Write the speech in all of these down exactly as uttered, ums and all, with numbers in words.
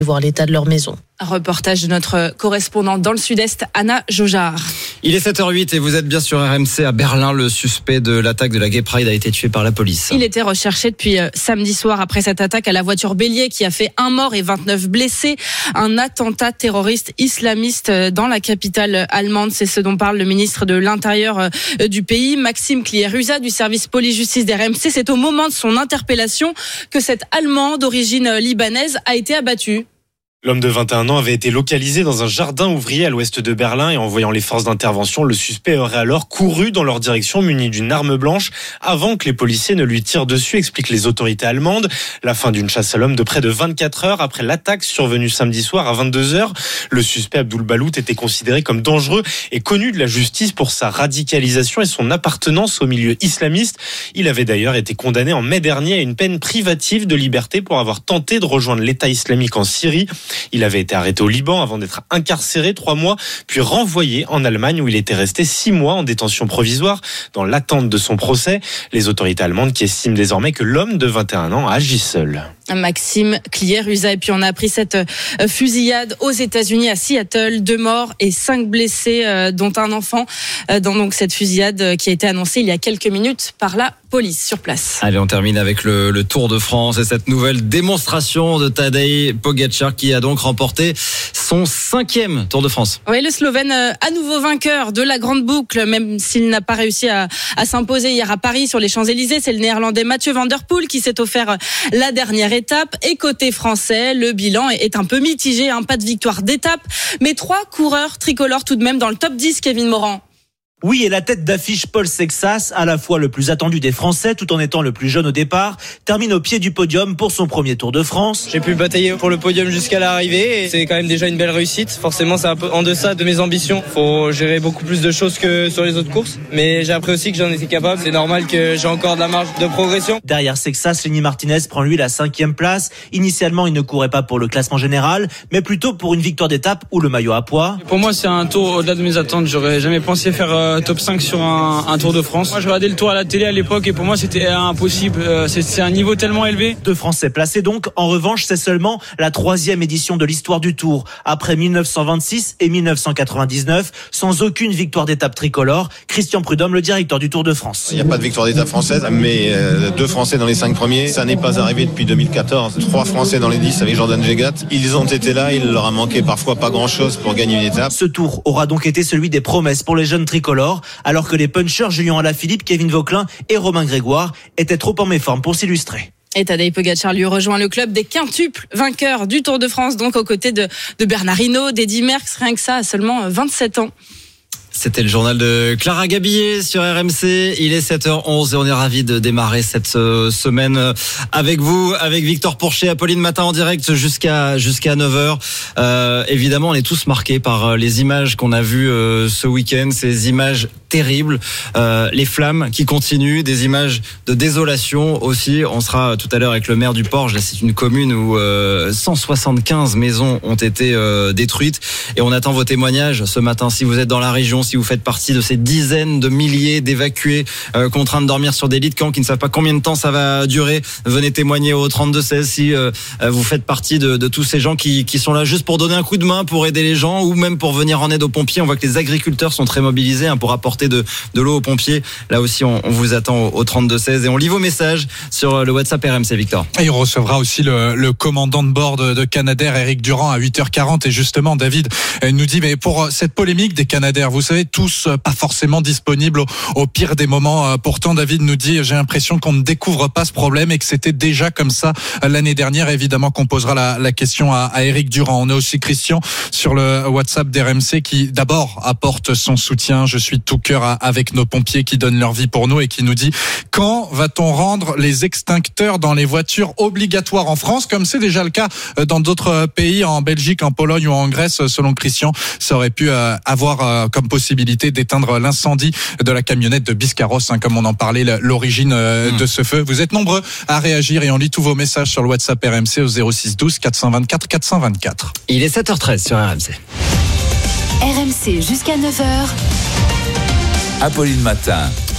voir l'état de leur maison. Un reportage de notre correspondante dans le sud-est, Anna Jojard. Il est sept heures huit et vous êtes bien sur R M C à Berlin. Le suspect de l'attaque de la Gay Pride a été tué par la police. Il était recherché depuis samedi soir après cette attaque à la voiture bélier qui a fait un mort et vingt-neuf blessés. Un attentat terroriste islamiste dans la capitale allemande. C'est ce dont parle le ministre de l'Intérieur du pays, Maxime Klier-Husa du service police-justice d'R M C. C'est au moment de son interpellation que cet Allemand d'origine libanaise a été abattu. L'homme de vingt et un ans avait été localisé dans un jardin ouvrier à l'ouest de Berlin et en voyant les forces d'intervention, le suspect aurait alors couru dans leur direction muni d'une arme blanche avant que les policiers ne lui tirent dessus, expliquent les autorités allemandes. La fin d'une chasse à l'homme de près de vingt-quatre heures après l'attaque survenue samedi soir à vingt-deux heures. Le suspect Abdul Balout était considéré comme dangereux et connu de la justice pour sa radicalisation et son appartenance au milieu islamiste. Il avait d'ailleurs été condamné en mai dernier à une peine privative de liberté pour avoir tenté de rejoindre l'État islamique en Syrie. Il avait été arrêté au Liban avant d'être incarcéré trois mois, puis renvoyé en Allemagne où il était resté six mois en détention provisoire dans l'attente de son procès. Les autorités allemandes qui estiment désormais que l'homme de vingt et un ans agit seul. Maxime Klier-Husa. Et puis on a appris cette fusillade aux États-Unis à Seattle, deux morts et cinq blessés, euh, dont un enfant euh, dans donc cette fusillade qui a été annoncée il y a quelques minutes par la police sur place. Allez, on termine avec le, le Tour de France et cette nouvelle démonstration de Tadej Pogačar qui a donc remporté son cinquième Tour de France. Oui, le Slovène euh, à nouveau vainqueur de la grande boucle, même s'il n'a pas réussi à, à s'imposer hier à Paris sur les Champs-Élysées. C'est le Néerlandais Mathieu Van Der Poel qui s'est offert la dernière étape. Et côté français, le bilan est un peu mitigé, hein, pas de victoire d'étape, mais trois coureurs tricolores tout de même dans le top dix, Kevin Morand. Oui, et la tête d'affiche Paul Sexas, à la fois le plus attendu des Français tout en étant le plus jeune au départ, termine au pied du podium pour son premier Tour de France. J'ai pu batailler pour le podium jusqu'à l'arrivée et c'est quand même déjà une belle réussite. Forcément, c'est un peu en deçà de mes ambitions. Faut gérer beaucoup plus de choses que sur les autres courses, mais j'ai appris aussi que j'en étais capable. C'est normal que j'ai encore de la marge de progression. Derrière Sexas, Lenny Martinez prend lui la cinquième place. Initialement, il ne courait pas pour le classement général, mais plutôt pour une victoire d'étape ou le maillot à pois. Pour moi, c'est un tour au-delà de mes attentes. J'aurais jamais pensé faire euh, top cinq sur un, un Tour de France. Moi, je regardais le tour à la télé à l'époque et pour moi, c'était impossible. C'est, c'est un niveau tellement élevé. Deux Français placés donc. En revanche, c'est seulement la troisième édition de l'histoire du Tour. Après dix-neuf cent vingt-six et dix-neuf cent quatre-vingt-dix-neuf, sans aucune victoire d'étape tricolore. Christian Prudhomme, le directeur du Tour de France. Il n'y a pas de victoire d'étape française, mais euh, deux Français dans les cinq premiers. Ça n'est pas arrivé depuis deux mille quatorze. Trois Français dans les dix avec Jordan Jegat. Ils ont été là, il leur a manqué parfois pas grand-chose pour gagner une étape. Ce Tour aura donc été celui des promesses pour les jeunes tricolores, alors que les punchers Julien Alaphilippe, Kevin Vauquelin et Romain Grégoire étaient trop en méforme pour s'illustrer. Et Tadej Pogačar lui rejoint le club des quintuples vainqueurs du Tour de France, donc aux côtés de, de Bernard Hinault, d'Eddy Merckx, rien que ça, à seulement vingt-sept ans. C'était le journal de Clara Gabillet sur R M C. Il est sept heures onze et on est ravis de démarrer cette euh, semaine avec vous, avec Victor Pourchet, Apolline Matin en direct jusqu'à jusqu'à neuf heures. Euh, évidemment, on est tous marqués par les images qu'on a vues euh, ce week-end, ces images terribles, euh, les flammes qui continuent, des images de désolation aussi. On sera tout à l'heure avec le maire du Porge. Là, c'est une commune où euh, cent soixante-quinze maisons ont été euh, détruites et on attend vos témoignages ce matin. Si vous êtes dans la région, si vous faites partie de ces dizaines de milliers d'évacués euh, contraints de dormir sur des lits de camp qui ne savent pas combien de temps ça va durer, venez témoigner au trente-deux seize. Si euh, vous faites partie de, de tous ces gens qui, qui sont là juste pour donner un coup de main, pour aider les gens ou même pour venir en aide aux pompiers. On voit que les agriculteurs sont très mobilisés hein, pour apporter de, de l'eau aux pompiers. Là aussi, on, on vous attend au, au trente-deux seize et on lit vos messages sur le WhatsApp R M C, Victor. Et on recevra aussi le, le commandant de bord de, de Canadair, Éric Durand, à huit heures quarante. Et justement, David nous dit, mais pour cette polémique des Canadair, vous savez, tous pas forcément disponibles au, au pire des moments. Pourtant, David nous dit, j'ai l'impression qu'on ne découvre pas ce problème et que c'était déjà comme ça l'année dernière. Évidemment qu'on posera la, la question à, à Éric Durand. On a aussi Christian sur le WhatsApp d'R M C qui d'abord apporte son soutien. Je suis de tout cœur avec nos pompiers qui donnent leur vie pour nous et qui nous dit, quand va-t-on rendre les extincteurs dans les voitures obligatoires en France, comme c'est déjà le cas dans d'autres pays, en Belgique, en Pologne ou en Grèce? Selon Christian, ça aurait pu avoir comme possibilité d'éteindre l'incendie de la camionnette de Biscarrosse, hein, comme on en parlait, l'origine mmh. de ce feu. Vous êtes nombreux à réagir et on lit tous vos messages sur le WhatsApp R M C au zéro six douze quatre cent vingt-quatre quatre cent vingt-quatre. Il est sept heures treize sur R M C. R M C jusqu'à neuf heures. Apolline Matin.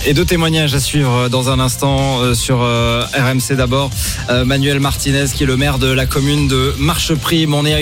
Et deux témoignages à suivre dans un instant sur R M C. D'abord, Manuel Martinez, qui est le maire de la commune de Marcheprime. On est